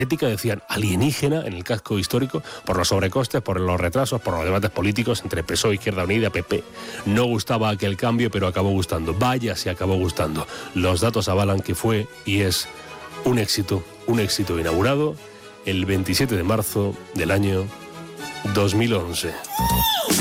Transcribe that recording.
ética decían alienígena en el casco histórico por los sobrecostes, por los retrasos, por los debates políticos entre PSOE, Izquierda Unida, PP. No gustaba aquel cambio, pero acabó gustando. Vaya, se acabó gustando. Los datos avalan que fue y es un éxito inaugurado el 27 de marzo del año 2011.